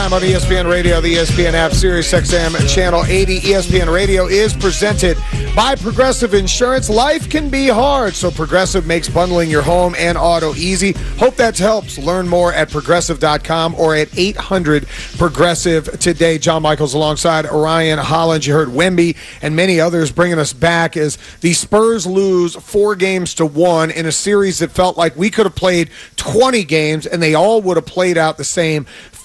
I'm on ESPN Radio, the ESPN app, Sirius XM, Channel 80. ESPN Radio is presented by Progressive Insurance. Life can be hard, so Progressive makes bundling your home and auto easy. Hope that helps. Learn more at Progressive.com or at 800-PROGRESSIVE today. John Michaels alongside Ryan Holland. You heard Wemby and many others bringing us back as the Spurs lose 4-1 in a series that felt like we could have played 20 games and they all would have played out the same.